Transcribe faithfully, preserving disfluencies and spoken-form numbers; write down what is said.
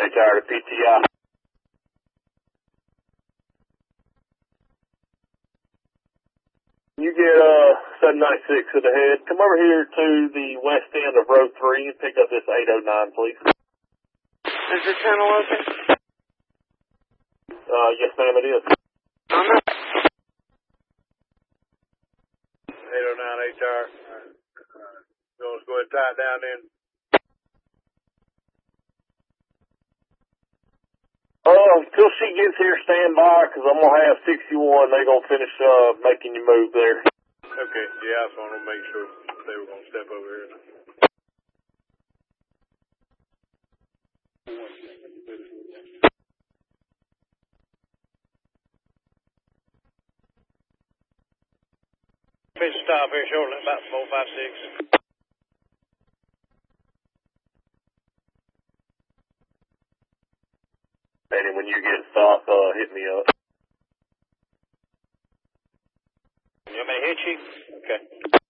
H R to P T I. You get uh seven ninety-six at the head. Come over here to the west end of row three and pick up this eight oh nine, please. Is the tunnel open? Uh, yes, ma'am, it is. I'm not. eight oh nine H R. Uh, you want us to go ahead and tie it down then? Uh, until she gets here, stand by, because I'm going to have sixty-one. They're going to finish uh, making you move there. Okay, yeah, I just wanted to make sure they were going to step over here. Fish stop here shortly, about four, five, six. And when you get stopped, uh, hit me up. You want me to hit you? Okay.